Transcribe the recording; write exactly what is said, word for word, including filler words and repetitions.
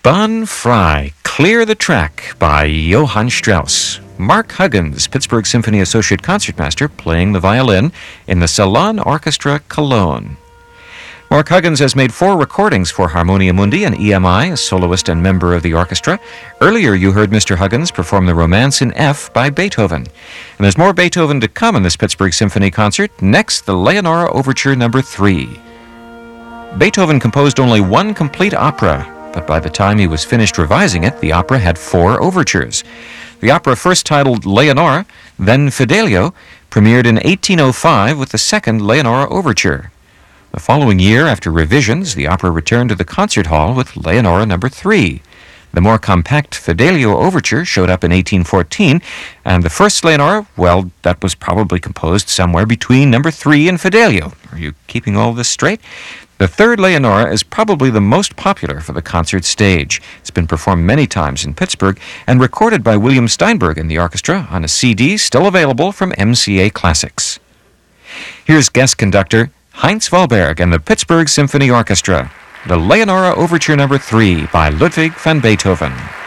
Bon Frey, Clear the Track by Johann Strauss. Mark Huggins, Pittsburgh Symphony Associate Concertmaster, playing the violin in the Salon Orchestra Cologne. Mark Huggins has made four recordings for Harmonia Mundi and E M I, a soloist and member of the orchestra. Earlier you heard Mister Huggins perform the Romance in F by Beethoven. And there's more Beethoven to come in this Pittsburgh Symphony concert. Next, the Leonora Overture number three. Beethoven composed only one complete opera, but by the time he was finished revising it, the opera had four overtures. The opera, first titled Leonora, then Fidelio, premiered in eighteen oh five with the second Leonora Overture. The following year, after revisions, the opera returned to the concert hall with Leonora number three. The more compact Fidelio Overture showed up in eighteen fourteen, and the first Leonora, well, that was probably composed somewhere between number three and Fidelio. Are you keeping all this straight? The third Leonora is probably the most popular for the concert stage. It's been performed many times in Pittsburgh and recorded by William Steinberg in the orchestra on a C D still available from M C A Classics. Here's guest conductor Heinz Wahlberg and the Pittsburgh Symphony Orchestra, the Leonora Overture number three by Ludwig van Beethoven.